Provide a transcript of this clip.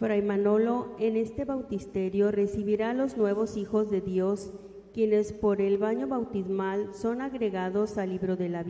Fray Manolo, en este bautisterio recibirá a los nuevos hijos de Dios, quienes por el baño bautismal son agregados al libro de la vida.